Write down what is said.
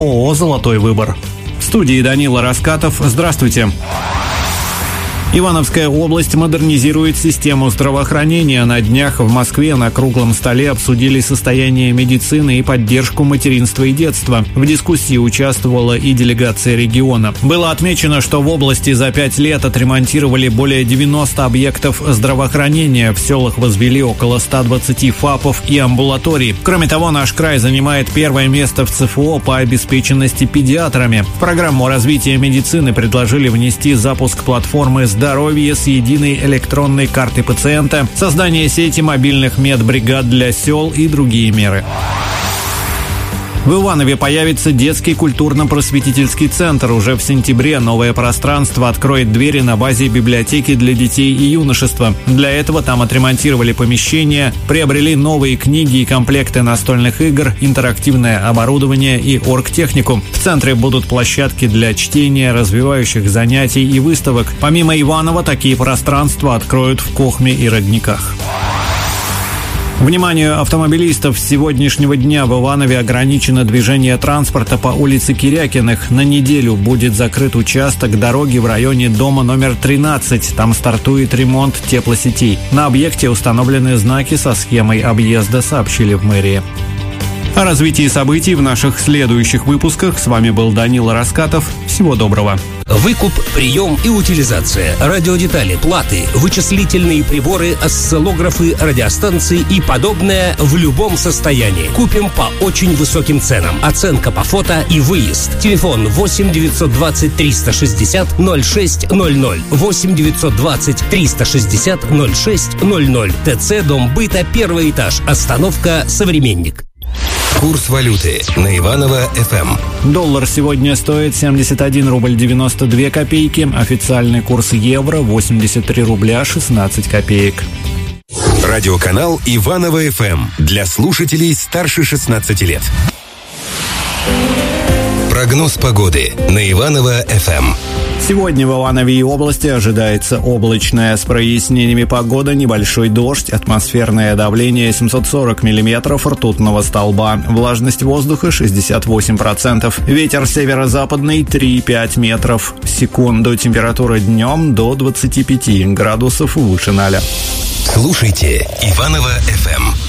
ООО «Золотой выбор». В студии Данила Раскатов. Здравствуйте. Ивановская область модернизирует систему здравоохранения. На днях в Москве на круглом столе обсудили состояние медицины и поддержку материнства и детства. В дискуссии участвовала и делегация региона. Было отмечено, что в области за 5 лет отремонтировали более 90 объектов здравоохранения. В селах возвели около 120 ФАПов и амбулаторий. Кроме того, наш край занимает первое место в ЦФО по обеспеченности педиатрами. В программу развития медицины предложили внести запуск платформы «Здоровье» с единой электронной картой пациента, создание сети мобильных медбригад для сел и другие меры. В Иванове появится детский культурно-просветительский центр. Уже в сентябре новое пространство откроет двери на базе библиотеки для детей и юношества. Для этого там отремонтировали помещения, приобрели новые книги и комплекты настольных игр, интерактивное оборудование и оргтехнику. В центре будут площадки для чтения, развивающих занятий и выставок. Помимо Иванова, такие пространства откроют в Кохме и Родниках. Вниманию автомобилистов, с сегодняшнего дня в Иванове ограничено движение транспорта по улице Кирякиных. На неделю будет закрыт участок дороги в районе дома номер 13. Там стартует ремонт теплосетей. На объекте установлены знаки со схемой объезда, сообщили в мэрии. О развитии событий в наших следующих выпусках. С вами был Данила Раскатов. Всего доброго. Выкуп, прием и утилизация, радиодетали, платы, вычислительные приборы, осциллографы, радиостанции и подобное в любом состоянии. Купим по очень высоким ценам. Оценка по фото и выезд. Телефон 8 920 360 0600. 8 920 360 0600. ТЦ «Дом быта», первый этаж. Остановка «Современник». Курс валюты на Иваново-ФМ. Доллар сегодня стоит 71 рубль 92 копейки. Официальный курс евро 83 рубля 16 копеек. Радиоканал Иваново-ФМ для слушателей старше 16 лет. Прогноз погоды на Иваново-ФМ. Сегодня в Иванове и области ожидается облачная с прояснениями погода, небольшой дождь, атмосферное давление 740 миллиметров ртутного столба, влажность воздуха 68%, ветер северо-западный 3,5 метров в секунду, температура днем до 25 градусов выше 0. Слушайте Иваново-ФМ.